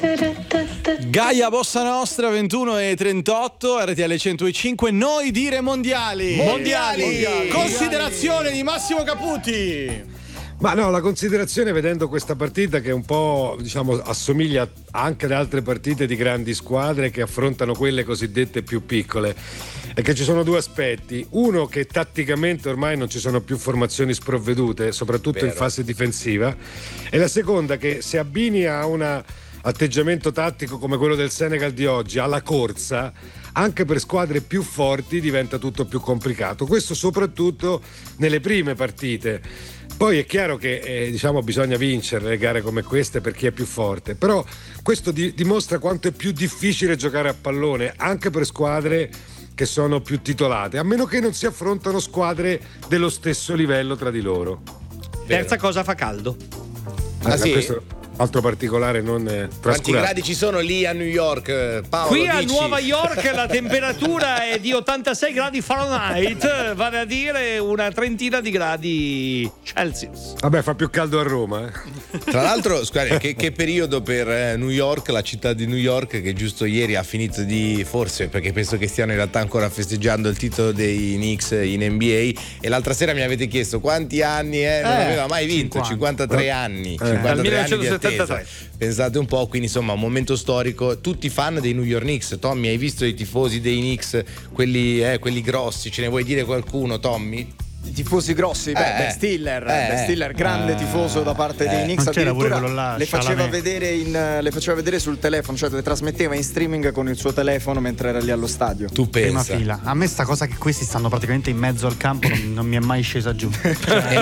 Gaia Bossa Nostra 21:38 RTL 105. Noi dire mondiali. Considerazione di Massimo Caputi. Ma no, la considerazione, vedendo questa partita che un po', diciamo, assomiglia anche ad altre partite di grandi squadre che affrontano quelle cosiddette più piccole, è che ci sono due aspetti. Uno, che tatticamente ormai non ci sono più formazioni sprovvedute, soprattutto in fase difensiva, e la seconda, che se abbini a un atteggiamento tattico come quello del Senegal di oggi alla corsa, anche per squadre più forti diventa tutto più complicato. Questo soprattutto nelle prime partite. Poi è chiaro che diciamo bisogna vincere le gare come queste per chi è più forte, però questo dimostra quanto è più difficile giocare a pallone anche per squadre che sono più titolate, a meno che non si affrontano squadre dello stesso livello tra di loro. Terza cosa, fa caldo. Sì? Questo altro particolare non trascurato. Quanti gradi ci sono lì a New York, Paolo? Qui a dici? Nuova York la temperatura è di 86 gradi Fahrenheit, vale a dire una trentina di gradi Celsius. Vabbè, fa più caldo a Roma. Tra l'altro, scusate, che periodo per New York, la città di New York, che giusto ieri ha finito forse, perché penso che stiano in realtà ancora festeggiando il titolo dei Knicks in NBA, e l'altra sera mi avete chiesto quanti anni non aveva mai vinto, 53 anni. 53 anni di attesa. Pensate un po', quindi insomma un momento storico. Tutti fan dei New York Knicks. Tommy, hai visto i tifosi dei Knicks, quelli grossi? Ce ne vuoi dire qualcuno, Tommy? I tifosi grossi, Ben Stiller, grande tifoso da parte dei Knicks, addirittura le faceva vedere sul telefono, cioè le trasmetteva in streaming con il suo telefono mentre era lì allo stadio. Tu pensa? Prima fila. A me sta cosa che questi stanno praticamente in mezzo al campo non mi è mai scesa giù. E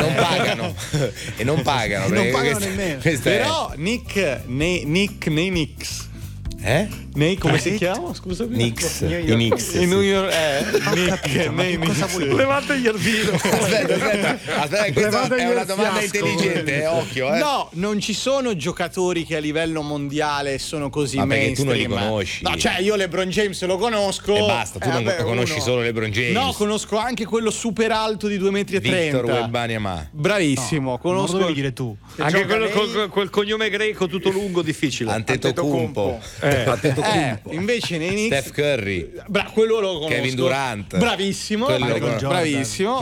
non pagano. Non pagano nemmeno. Però Nick nei Knicks. Nei come si chiama? Scusami. Knicks. I Knicks. In New York. Nick nei Knicks. Levate gli arbino. Aspetta, questa è una domanda intelligente, occhio. No, non ci sono giocatori che a livello mondiale sono così mainstream. Tu non li conosci. No, cioè io LeBron James lo conosco. E basta, tu non conosci solo LeBron James. No, conosco anche quello super alto di 2,30 metri. Victor Wembanyama. Bravissimo, conosco. Non lo devi dire tu. Anche quello col cognome greco tutto lungo, difficile. Antetokounmpo. Invece nei Knicks Steph Curry, quello lo conosco. Kevin Durant, bravissimo, bravissimo.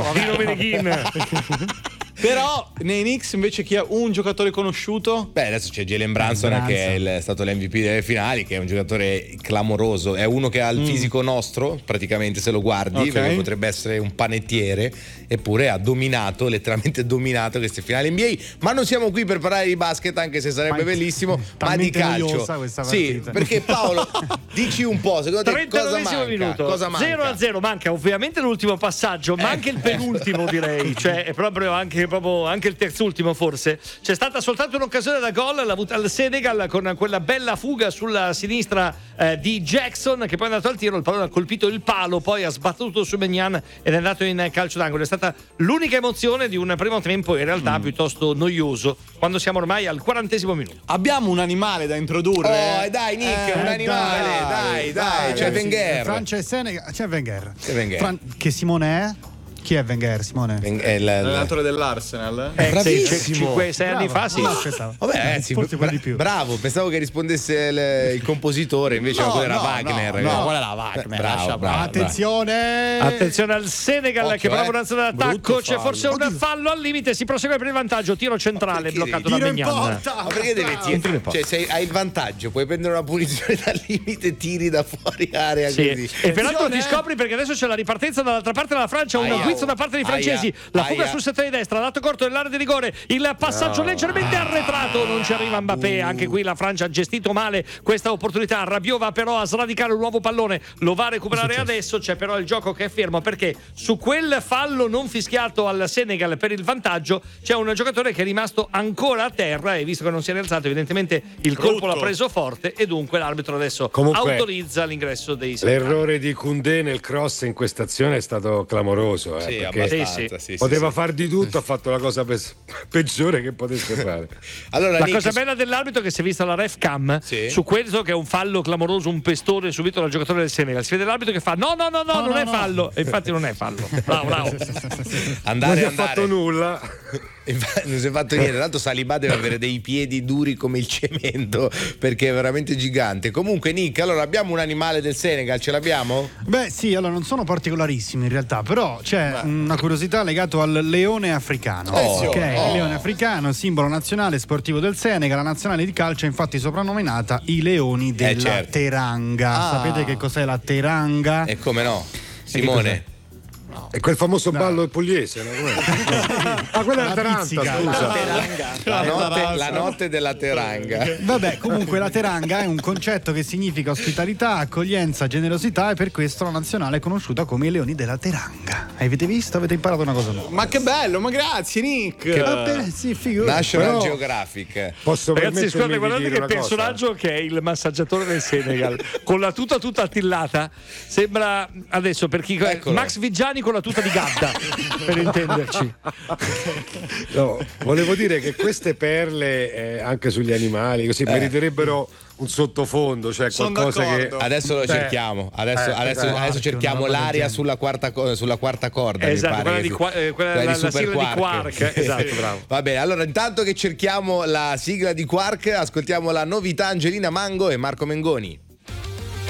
Però nei Knicks invece chi ha un giocatore conosciuto? Beh, adesso c'è Jalen Brunson che è stato l'MVP delle finali, che è un giocatore clamoroso, è uno che ha il fisico nostro praticamente, se lo guardi, perché potrebbe essere un panettiere, eppure ha letteralmente dominato queste finali NBA. Ma non siamo qui per parlare di basket, anche se sarebbe bellissimo, ma di calcio. Sì, perché Paolo, dici un po', secondo te cosa manca? Minuto. Cosa manca? 0-0, manca ovviamente l'ultimo passaggio, ma anche il penultimo, direi, cioè è proprio anche il terzultimo forse. C'è stata soltanto un'occasione da gol, l'ha avuta il Senegal con quella bella fuga sulla sinistra di Jackson, che poi è andato al tiro, il pallone ha colpito il palo, poi ha sbattuto su Maignan ed è andato in calcio d'angolo. È stata l'unica emozione di un primo tempo in realtà piuttosto noioso, quando siamo ormai al 40° minuto. Abbiamo un animale da introdurre. Dai Nick, un animale, dai, c'è Wenger. Francia e Senegal, c'è Wenger. Che Simone è? Chi è Wenger, Simone? È l'allenatore dell'Arsenal. Bravissimo. 5-6 anni fa, sì. Vabbè, forse di più. Bravo, pensavo che rispondesse il compositore, invece quello era Wagner. No, quella era Wagner. Bravo. Attenzione al Senegal, che bravo un'azione d'attacco. C'è forse un fallo al limite, si prosegue per il vantaggio, tiro centrale bloccato da Maignan. Ma perché devi tirare? Cioè, se hai il vantaggio, puoi prendere una punizione dal limite e tiri da fuori area così. E peraltro ti scopri, perché adesso c'è la ripartenza dall'altra parte della Francia, un guizzo da parte dei francesi, la fuga sul settore di destra, lato corto dell'area di rigore, il passaggio leggermente arretrato, non ci arriva Mbappé. Anche qui la Francia ha gestito male questa opportunità. Rabiot va però a sradicare un nuovo pallone, lo va a recuperare adesso. C'è però il gioco che è fermo, perché su quel fallo non fischiato al Senegal per il vantaggio c'è un giocatore che è rimasto ancora a terra, e visto che non si è rialzato, evidentemente il colpo l'ha preso forte, e dunque l'arbitro adesso autorizza l'ingresso dei Senegal. L'errore di Koundé nel cross in questa azione è stato clamoroso, perché poteva far di tutto, ha fatto la cosa peggiore che potesse fare. Allora, la cosa bella dell'arbitro è che si è vista la ref cam su questo, che è un fallo clamoroso, un pestone subito dal giocatore del Senegal. Si vede l'arbitro che fa no, non è fallo, e infatti non è fallo. Bravo. Non ha fatto nulla. Non si è fatto niente, tanto Saliba deve avere dei piedi duri come il cemento perché è veramente gigante. Comunque Nick, allora abbiamo un animale del Senegal, ce l'abbiamo? Beh sì, allora non sono particolarissimi in realtà, però c'è una curiosità legata al leone africano. Il leone africano, simbolo nazionale sportivo del Senegal, la nazionale di calcio è infatti soprannominata i leoni della Teranga. Sapete che cos'è la Teranga? E come no? Simone? È quel famoso ballo pugliese, no? Quella è la Taranta, scusa. La notte della Teranga. Vabbè, comunque la Teranga è un concetto che significa ospitalità, accoglienza, generosità, e per questo la nazionale è conosciuta come i leoni della Teranga. Avete visto? Avete imparato una cosa nuova. Ma che bello, ma grazie Nick. Vabbè, sì, figurati. National Geographic. Posso Ragazzi, scusate, guardate che dire personaggio che è il massaggiatore del Senegal, con la tuta tutta attillata. Sembra adesso per chi Max Vigiani con la tuta di Gadda, per intenderci. No, volevo dire che queste perle anche sugli animali così meriterebbero un sottofondo, cioè qualcosa che adesso lo cerchiamo. Adesso cerchiamo l'aria sulla quarta corda. Esatto, mi pare quella di la Super sigla di Quark. Esatto, bravo. Va bene, allora intanto che cerchiamo la sigla di Quark, ascoltiamo la novità Angelina Mango e Marco Mengoni.